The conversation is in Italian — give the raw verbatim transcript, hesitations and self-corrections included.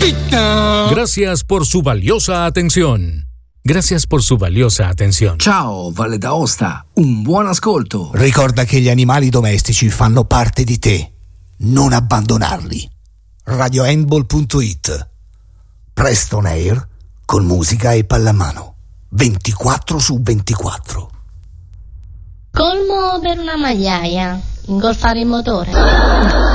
Gracias por su valiosa atención. Gracias por su valiosa atención. Ciao, Valle d'Aosta. Un buon ascolto. Ricorda che gli animali domestici fanno parte di te. Non abbandonarli. radio handball punto it. Presto on air con musica e pallamano. ventiquattro su ventiquattro. Colmo per una magliaia. Ingolfare il motore.